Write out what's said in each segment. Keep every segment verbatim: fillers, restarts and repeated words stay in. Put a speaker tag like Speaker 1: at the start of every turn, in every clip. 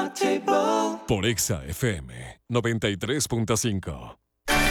Speaker 1: Por Exa F M noventa y tres punto cinco.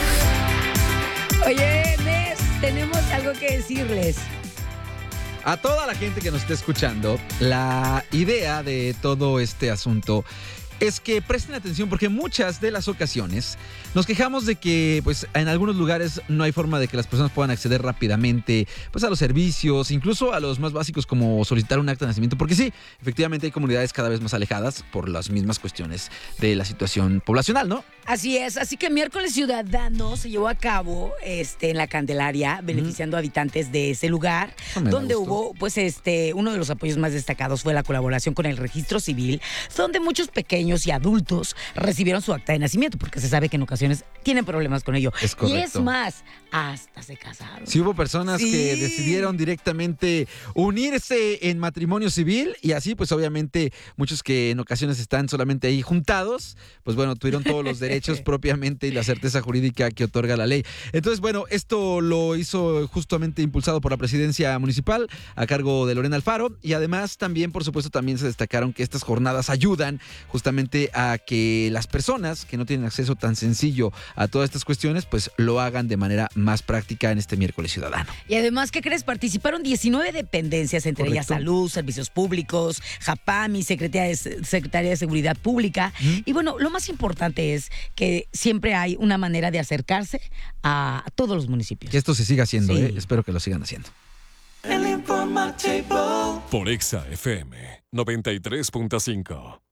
Speaker 2: Oye, Nes, tenemos algo que decirles.
Speaker 3: A toda la gente que nos esté escuchando, la idea de todo este asunto es que presten atención, porque muchas de las ocasiones nos quejamos de que pues en algunos lugares no hay forma de que las personas puedan acceder rápidamente pues a los servicios, incluso a los más básicos como solicitar un acta de nacimiento, porque sí, efectivamente hay comunidades cada vez más alejadas por las mismas cuestiones de la situación poblacional, ¿no?
Speaker 2: Así es, así que Miércoles Ciudadano se llevó a cabo este, en la Candelaria, beneficiando a habitantes de ese lugar, donde hubo, pues, este, uno de los apoyos más destacados fue la colaboración con el Registro Civil, donde muchos pequeños y adultos recibieron su acta de nacimiento, porque se sabe que en ocasiones tienen problemas con ello.
Speaker 3: Es correcto.
Speaker 2: Y es más, hasta se casaron.
Speaker 3: Sí hubo personas
Speaker 2: Sí.
Speaker 3: que decidieron directamente unirse en matrimonio civil, y así pues obviamente muchos que en ocasiones están solamente ahí juntados, pues bueno, tuvieron todos los derechos propiamente y la certeza jurídica que otorga la ley. Entonces, bueno, esto lo hizo justamente impulsado por la presidencia municipal a cargo de Lorena Alfaro, y además también, por supuesto, también se destacaron que estas jornadas ayudan justamente a que las personas que no tienen acceso tan sencillo a todas estas cuestiones, pues lo hagan de manera más práctica en este Miércoles Ciudadano.
Speaker 2: Y además, ¿qué crees? Participaron diecinueve dependencias, entre
Speaker 3: Correcto.
Speaker 2: ellas Salud, Servicios Públicos, Japami, Secretaría de, Secretaría de Seguridad Pública.
Speaker 3: ¿Mm?
Speaker 2: Y bueno, lo más importante es que siempre hay una manera de acercarse a todos los municipios.
Speaker 3: Que esto se siga haciendo,
Speaker 2: Sí.
Speaker 3: ¿eh? Espero que lo sigan haciendo.
Speaker 1: Por Exa F M noventa y tres punto cinco.